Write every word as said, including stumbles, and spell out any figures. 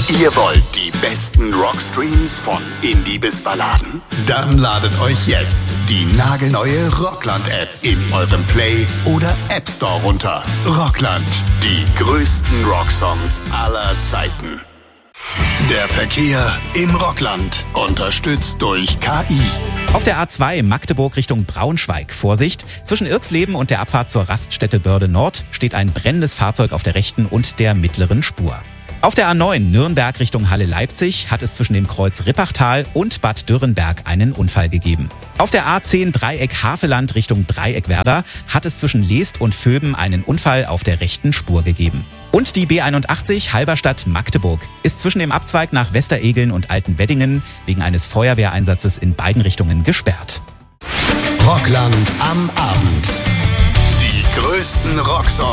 Ihr wollt die besten Rockstreams von Indie bis Balladen? Dann ladet euch jetzt die nagelneue Rockland-App in eurem Play- oder App Store runter. Rockland, die größten Rocksongs aller Zeiten. Der Verkehr im Rockland, unterstützt durch K I. Auf der A zwei Magdeburg Richtung Braunschweig. Vorsicht! Zwischen Irksleben und der Abfahrt zur Raststätte Börde Nord steht ein brennendes Fahrzeug auf der rechten und der mittleren Spur. Auf der A neun Nürnberg Richtung Halle-Leipzig hat es zwischen dem Kreuz Rippachtal und Bad Dürrenberg einen Unfall gegeben. Auf der A zehn Dreieck Havelland Richtung Dreieckwerder hat es zwischen Leest und Vöben einen Unfall auf der rechten Spur gegeben. Und die B einundachtzig Halberstadt-Magdeburg ist zwischen dem Abzweig nach Westeregeln und Altenweddingen wegen eines Feuerwehreinsatzes in beiden Richtungen gesperrt. Rockland am Abend. Die größten Rocksongs